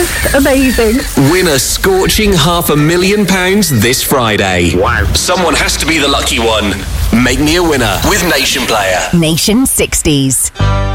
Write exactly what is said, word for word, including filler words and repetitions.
Just amazing. Win a scorching half a million pounds this Friday. Wow. Someone has to be the lucky one. Make me a winner with Nation Player. Nation sixties.